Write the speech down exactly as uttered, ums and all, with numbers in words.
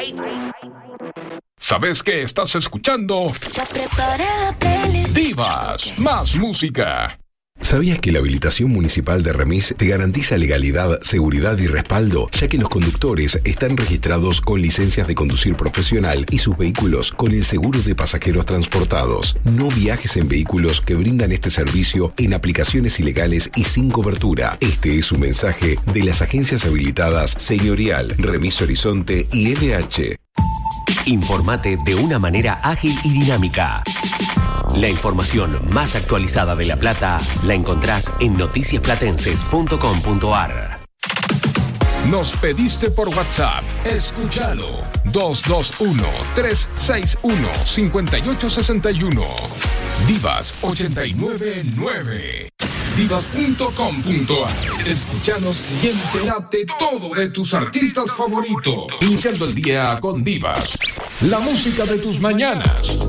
¿Sabes qué estás escuchando? Divas, más música. ¿Sabías que la habilitación municipal de Remis te garantiza legalidad, seguridad y respaldo, ya que los conductores están registrados con licencias de conducir profesional y sus vehículos con el seguro de pasajeros transportados? No viajes en vehículos que brindan este servicio en aplicaciones ilegales y sin cobertura. Este es un mensaje de las agencias habilitadas Señorial, Remis Horizonte y L H. Informate de una manera ágil y dinámica. La información más actualizada de La Plata la encontrás en noticias platenses punto com punto a r. Nos pediste por WhatsApp. Escúchalo. dos dos uno, tres seis uno, cinco ocho seis uno. Divas ochenta y nueve nueve. Divas punto com punto a r. Escúchanos y entérate todo de tus artistas favoritos. Iniciando el día con Divas. La música de tus mañanas.